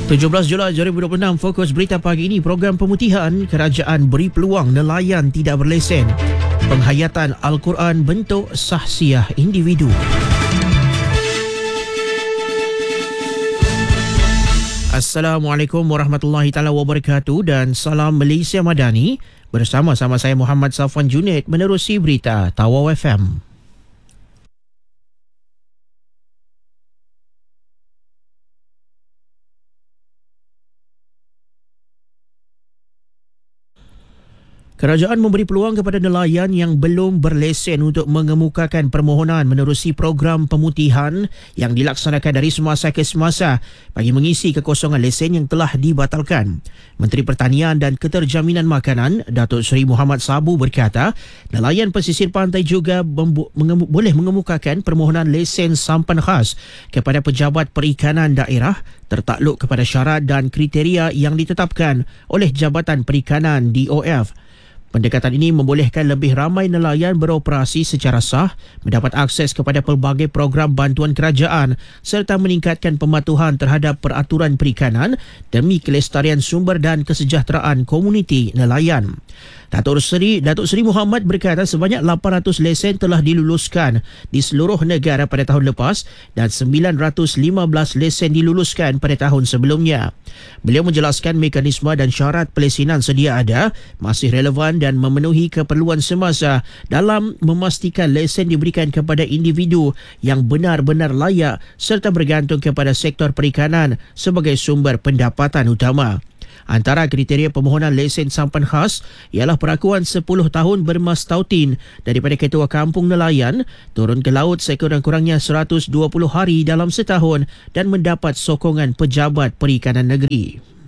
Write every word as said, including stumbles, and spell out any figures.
tujuh belas Julai dua ribu dua puluh enam, fokus berita pagi ini, program pemutihan kerajaan beri peluang nelayan tidak berlesen. Penghayatan Al-Quran bentuk sahsiah individu. Assalamualaikum warahmatullahi taala wabarakatuh dan salam Malaysia Madani. Bersama-sama saya Muhammad Safwan Junaid menerusi berita Tawau F M. Kerajaan memberi peluang kepada nelayan yang belum berlesen untuk mengemukakan permohonan menerusi program pemutihan yang dilaksanakan dari semasa ke semasa bagi mengisi kekosongan lesen yang telah dibatalkan. Menteri Pertanian dan Keterjaminan Makanan, Datuk Seri Muhammad Sabu berkata, nelayan pesisir pantai juga membu- mengemu- boleh mengemukakan permohonan lesen sampan khas kepada pejabat perikanan daerah tertakluk kepada syarat dan kriteria yang ditetapkan oleh Jabatan Perikanan D O F. Pendekatan ini membolehkan lebih ramai nelayan beroperasi secara sah, mendapat akses kepada pelbagai program bantuan kerajaan serta meningkatkan pematuhan terhadap peraturan perikanan demi kelestarian sumber dan kesejahteraan komuniti nelayan. Datuk Seri Datuk Seri Muhammad berkata sebanyak lapan ratus lesen telah diluluskan di seluruh negara pada tahun lepas dan sembilan ratus lima belas lesen diluluskan pada tahun sebelumnya. Beliau menjelaskan mekanisme dan syarat pelesenan sedia ada masih relevan dan memenuhi keperluan semasa dalam memastikan lesen diberikan kepada individu yang benar-benar layak serta bergantung kepada sektor perikanan sebagai sumber pendapatan utama. Antara kriteria permohonan lesen sampan khas ialah perakuan sepuluh tahun bermastautin daripada ketua kampung nelayan, turun ke laut sekurang-kurangnya seratus dua puluh hari dalam setahun dan mendapat sokongan pejabat perikanan negeri.